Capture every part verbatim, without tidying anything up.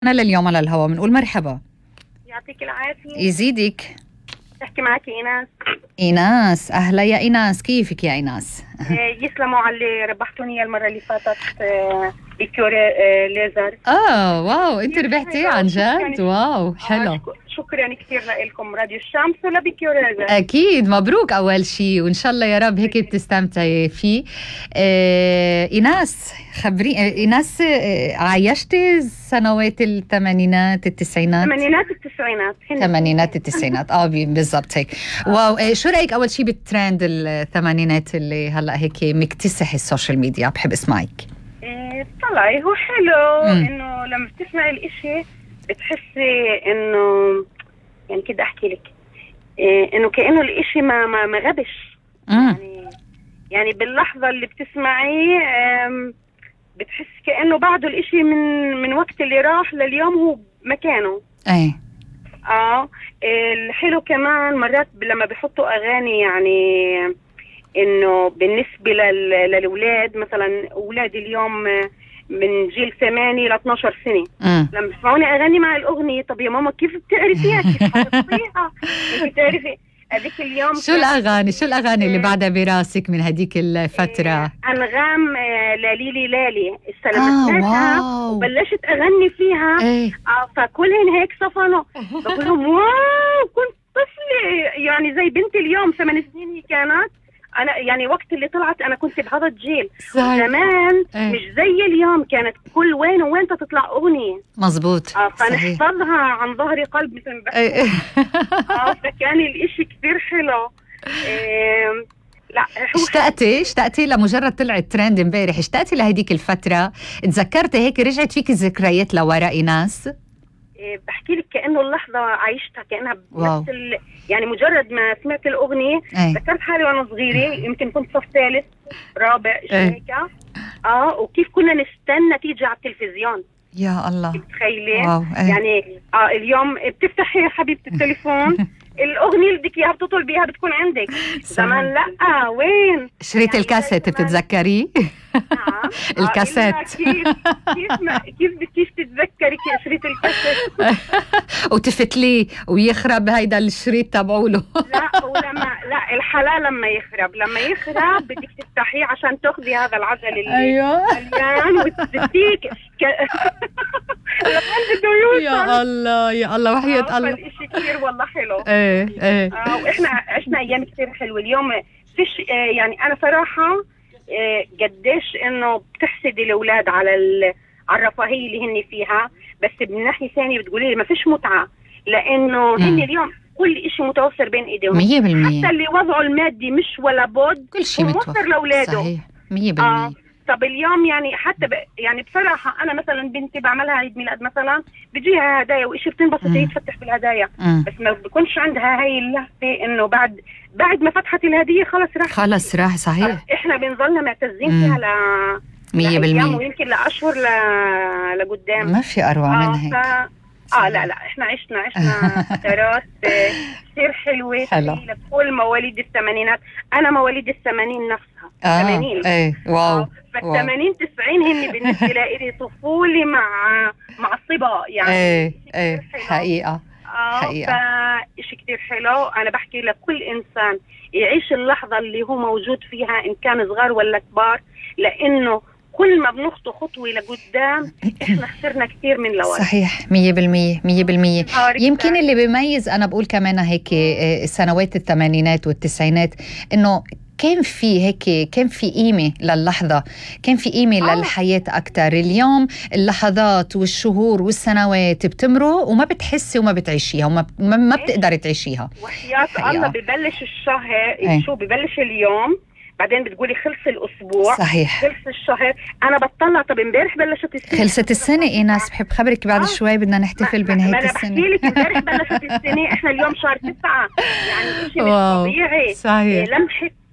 أنا لليوم على الهواء بنقول مرحبا. يعطيك العافية. يزيدك. تحكي معك إيناس. إيناس، أهلا يا إيناس، كيفك يا إيناس؟ يسلموا على اللي ربحتوني المرة اللي فاتت بكيور آه ليزر. آه واو، أنت ربحتي عن جد؟ واو حلو. آه شكرا كثير لكم راديو الشمس ولبكيور ليزر. أكيد مبروك أول شيء، وإن شاء الله يا رب هيك بتستمتعي فيه. آه إيناس خبري، آه إيناس، آه عايشتي سنوات الثمانينات التسعينات؟ الثمانينات التسعينات. الثمانينات التسعينات اه بالضبط هيك. واو، آه شو رأيك أول شيء بالترند الثمانينات اللي هلا هيك مكتسح السوشيال ميديا؟ بحب اسمعك. إيه طلعي هو حلو انه لما بتسمعي الاشي بتحسي انه يعني كده احكي لك إيه انه كأنه الاشي ما ما, ما غبش. يعني يعني باللحظة اللي بتسمعيه بتحس كأنه بعده الاشي من من وقت اللي راح لليوم هو مكانه. ايه اه الحلو كمان مرات لما بيحطوا اغاني يعني انه بالنسبة للأولاد مثلا أولاد اليوم من جيل ثمانية ل اثناشر سنة م. لما بيسمعوني أغاني مع الأغنية، طب يا ماما كيف بتعرفيها؟ كيف حفظتيها؟ انت بتعرفي هذيك اليوم شو الأغاني شو الأغاني اللي بعدها براسك من هذيك الفترة؟ أنغام لاليلي لالي استلمتها آه وبلشت أغني فيها. ايه. آه فكلهن هيك صفنوا بقول لهم واو كنت طفلة يعني زي بنتي اليوم ثمان سنين هي كانت. أنا يعني وقت اللي طلعت أنا كنت بهذا الجيل زمان ايه. مش زي اليوم كانت كل وين وين تطلع أغنية مزبوط. آه فنحفظها عن ظهر قلب مثل ما بحكي. آه فكان الإشي كثير حلو. إيه لا اشتقتي اشتقتي لمجرد طلعت ترند امبارح، اشتقتي لهديك الفترة؟ تذكرتي هيك رجعت فيك الذكريات لورا إيناس؟ بحكي لك كأنه اللحظة عايشتها كأنها بنفس ال... يعني مجرد ما سمعت الأغنية ذكرت حالي وأنا صغيرة يمكن كنت صف ثالث رابع شيء هيك. اه وكيف كنا نستنى تيجي على التلفزيون. يا الله بتخيلين يعني اه اليوم بتفتحي حبيبة التليفون الأغنية اللي بدك إياها بتطل بيها بتكون عندك. زمان لا وين شريط يعني الكاسيت بتتذكريه؟ نعم الكاسيت. آه كيف كيف ما كيف كيف تتذكري شريط الكاسيت وتفتليه ويخرب هيدا الشريط تبعوله. لا ولما لا الحلال لما يخرب لما يخرب بدك تفتحيه عشان تاخذي هذا العجل اللي ايوه مليان وتفتيه ك... يا الله يا الله وحياة الله. الشيء كثير والله حلو. ايه ايه آه واحنا عشنا ايام كثير حلوه. اليوم فيش آه يعني انا صراحه آه قديش انه بتحسدي الاولاد على على الرفاهيه اللي هن فيها، بس من ناحيه ثانيه بتقولي لي ما فيش متعه لانه هن اليوم كل شيء متوفر بين ايديهم مية بالمية. حتى اللي وضعه المادي مش ولا بود كل شيء متوفر لاولاده. صحيح مية بالمية. آه. طب اليوم يعني حتى ب... يعني بصراحة أنا مثلا بنتي بعملها عيد ميلاد مثلا بيجيها هدايا وإشي بتنبسط هي تفتح بالهدايا مم. بس ما بكونش عندها هاي اللهفة إنه بعد بعد ما فتحت الهدية خلاص راح خلاص راح. صحيح. إحنا بنظلنا معتزين فيها ل مية بالمية ويمكن لأشهر ل... لقدام. ما في أروع آه من هيك. ف... اه لا لا احنا عشنا عشنا فترات كثير حلوه لكل مواليد الثمانينات. انا مواليد الثمانين نفسها. آه. ثمانين ايه واو. فالثمانين تسعين هن بالنسبه لي طفوله مع مع صبا يعني. ايه ايه حقيقه اه حقيقه فشيء كثير حلو. انا بحكي لكل انسان يعيش اللحظه اللي هو موجود فيها ان كان صغار ولا كبار، لانه كل ما بنخطو خطوة لقدام إحنا خسرنا كثير من لورا. صحيح مية بالمية مية بالمية. يمكن اللي بيميز أنا بقول كمان هيك سنوات الثمانينات والتسعينات إنه كان في هيك كان في قيمة للحظة، كان في قيمة آه. للحياة أكتر. اليوم اللحظات والشهور والسنوات بتمروا وما بتحسي وما بتعيشيها وما ما بتقدري تعيشيها. وحياة الله ببلش الشهر ايه؟ شو ببلش اليوم بعدين بتقولي خلص الأسبوع. صحيح. خلص الشهر. أنا بطلع طب امبارح بلشت السنة. خلصت السنة إيناس بحب خبرك بعد آه. شوي بدنا نحتفل بنهاية السنة. ما أنا بحكي لك امبارح بلشت السنة إحنا اليوم شهر تسعة يعني شيء مش طبيعي. صحيح. لمحة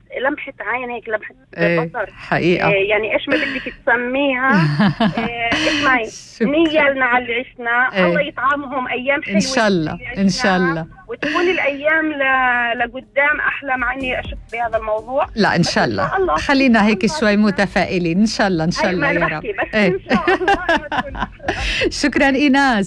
لمحة عين هيك، لمحة ايه بصر حقيقة. إيه يعني ايش ما بدك تسميها. إيه اسمعي، نية لنا على اللي عشنا. ايه. الله يطعمهم ايام حلوة ان شاء الله ان شاء الله، وتكون الايام ل... لقدام احلى، مع اني اشك بهذا الموضوع. لا ان شاء الله, الله. خلينا هيك شوي متفائلين ان شاء الله ان شاء الله يا رب. بس إيه. ان شاء الله. شكرا إيناس.